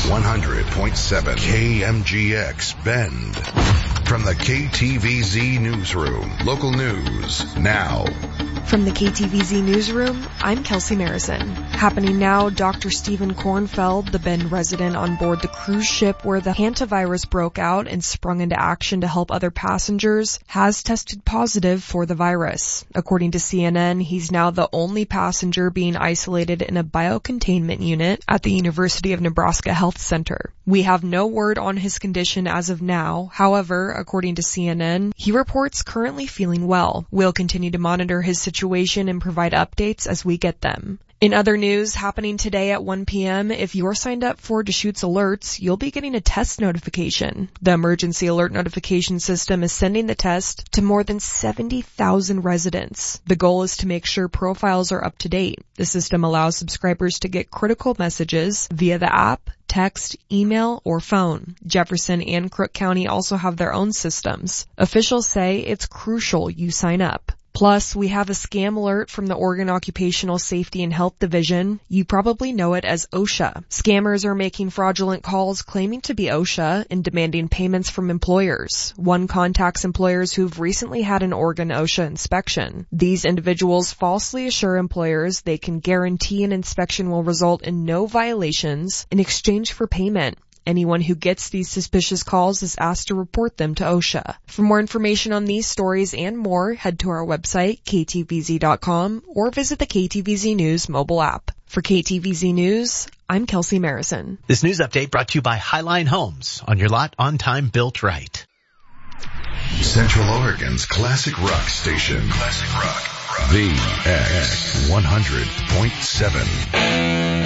100.7 KMGX Bend. From the KTVZ Newsroom. Local news now. From the KTVZ Newsroom, I'm Kelsey Marison. Happening now, Dr. Stephen Kornfeld, the Bend resident on board the cruise ship where the hantavirus broke out and sprung into action to help other passengers, has tested positive for the virus. According to CNN, he's now the only passenger being isolated in a biocontainment unit at the University of Nebraska Health Center. We have no word on his condition as of now. However, according to CNN, he reports currently feeling well. We'll continue to monitor his situation and provide updates as we get them. In other news happening today at 1 p.m., if you're signed up for Deschutes Alerts, you'll be getting a test notification. The emergency alert notification system is sending the test to more than 70,000 residents. The goal is to make sure profiles are up to date. The system allows subscribers to get critical messages via the app, text, email, or phone. Jefferson and Crook County also have their own systems. Officials say it's crucial you sign up. Plus, we have a scam alert from the Oregon Occupational Safety and Health Division. You probably know it as OSHA. Scammers are making fraudulent calls claiming to be OSHA and demanding payments from employers. One contacts employers who've recently had an Oregon OSHA inspection. These individuals falsely assure employers they can guarantee an inspection will result in no violations in exchange for payment. Anyone who gets these suspicious calls is asked to report them to OSHA. For more information on these stories and more, head to our website, ktvz.com, or visit the KTVZ News mobile app. For KTVZ News, I'm Kelsey Marison. This news update brought to you by Highline Homes. On your lot, on time, built right. Central Oregon's classic rock station. Classic rock. The X 100.7.